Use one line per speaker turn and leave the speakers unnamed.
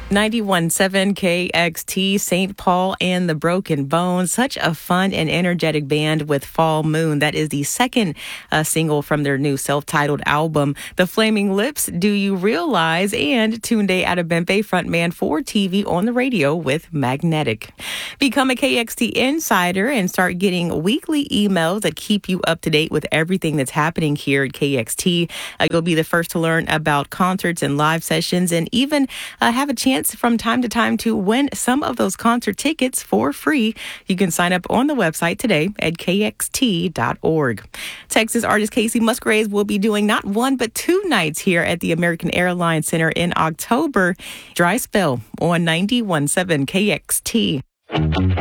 91.7 KXT, St. Paul and the Broken Bones. Such a fun and energetic band with Fall Moon. That is the second single from their new self-titled album. The Flaming Lips, Do You Realize? And Tunde Adebimpe, frontman for TV on the radio with Magnetic. Become a KXT insider and start getting weekly emails that keep you up to date with everything that's happening here at KXT. You'll be the first to learn about concerts and live sessions and even have a chance from time to time to win some of those concert tickets for free. You can sign up on the website today at kxt.org. Texas artist Kacey Musgraves will be doing not one but two nights here at the American Airlines Center in October. Dry Spell on 91.7 KXT.